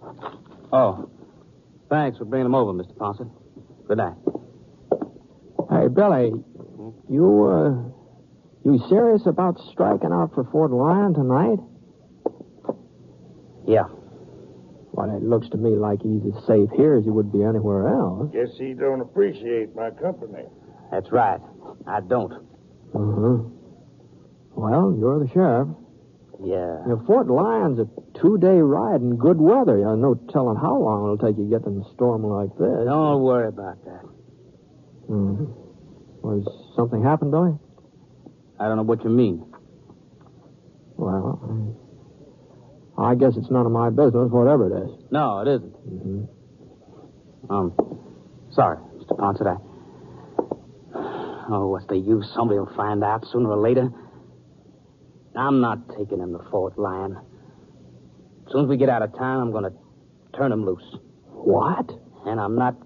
Oh. Thanks for bringing them over, Mr. Ponce. Good night. Hey, Billy, you serious about striking out for Fort Lyon tonight? Yeah. Well, it looks to me like he's as safe here as he would be anywhere else. Guess he don't appreciate my company. That's right. I don't. Uh-huh. Well, you're the sheriff. Yeah. You know, Fort Lyon's a 2-day ride in good weather. No telling how long it'll take you to get in a storm like this. Don't worry about that. Mm-hmm. Was something happened, Billy? I don't know what you mean. Well, I guess it's none of my business, whatever it is. No, it isn't. Mm-hmm. Sorry, Mr. Ponce. Oh, what's the use? Somebody will find out sooner or later. I'm not taking him to Fort Lyon. As soon as we get out of town, I'm going to turn him loose. What? And I'm not